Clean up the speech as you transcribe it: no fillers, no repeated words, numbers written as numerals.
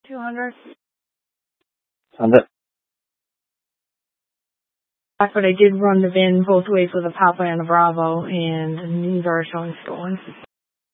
200. Found it. But I did run the VIN both ways with a Papa and a Bravo, and neither are showing stolen.